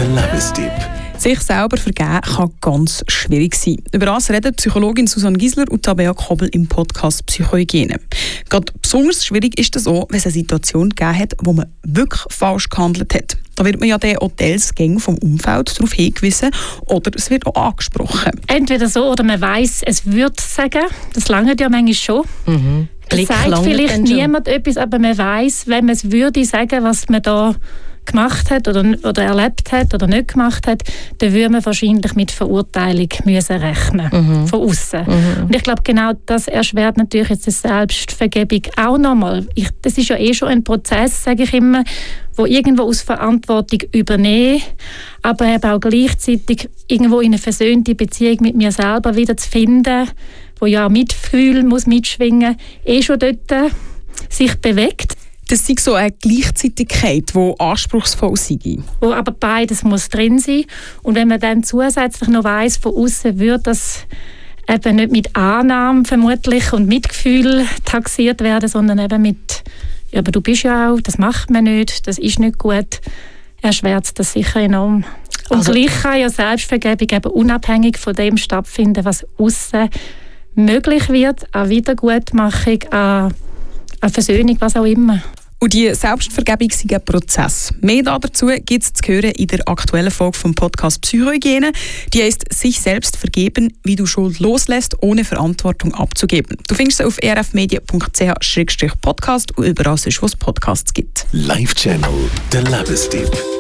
Lebenstipp. Sich selber vergeben kann ganz schwierig sein. Über das redet Psychologin Susanne Gisler und Tabea Kobel im Podcast Psychohygiene. Gerade besonders schwierig ist das auch, wenn es eine Situation gegeben hat, wo man wirklich falsch gehandelt hat. Da wird man ja dann auch teils vom Umfeld darauf hingewiesen oder es wird auch angesprochen. Entweder so oder man weiss, es würde sagen. Das langt ja manchmal schon. Das sagt vielleicht niemand etwas, aber man weiss, wenn man es würde sagen, was man da gemacht hat oder erlebt hat oder nicht gemacht hat, dann würde man wahrscheinlich mit Verurteilung müssen rechnen von außen. Und ich glaube, genau das erschwert natürlich jetzt die Selbstvergebung auch nochmal. Das ist ja schon ein Prozess, sage ich immer, wo irgendwo aus Verantwortung übernehmen, aber eben auch gleichzeitig irgendwo in eine versöhnte Beziehung mit mir selber wieder zu finden, wo ja auch Mitgefühl muss mitschwingen, schon dort sich bewegt. Das ist so eine Gleichzeitigkeit, die anspruchsvoll sei. Wo aber beides muss drin sein. Und wenn man dann zusätzlich noch weiss, von außen würde das eben nicht mit Annahme vermutlich und Mitgefühl taxiert werden, sondern eben mit «Ja, aber du bist ja auch, das macht man nicht, das ist nicht gut», erschwert das sicher enorm. Und gleich kann ja Selbstvergebung eben unabhängig von dem stattfinden, was außen möglich wird, an Wiedergutmachung, an Versöhnung, was auch immer. Und die Selbstvergebung ist ein Prozess. Mehr dazu gibt es zu hören in der aktuellen Folge vom Podcast Psychohygiene. Die heisst «Sich selbst vergeben, wie du Schuld loslässt, ohne Verantwortung abzugeben». Du findest sie auf rfmedia.ch/podcast und überall sonst, wo es Podcasts gibt. Live Channel, der Lebenstipp.